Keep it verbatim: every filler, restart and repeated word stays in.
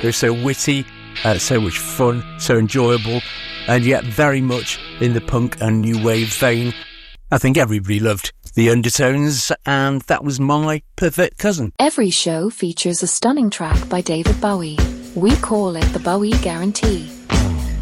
They were so witty, uh, so much fun, so enjoyable, and yet very much in the punk and new wave vein. I think everybody loved the Undertones, and that was my Perfect Cousin. Every show features a stunning track by David Bowie. We call it the Bowie Guarantee.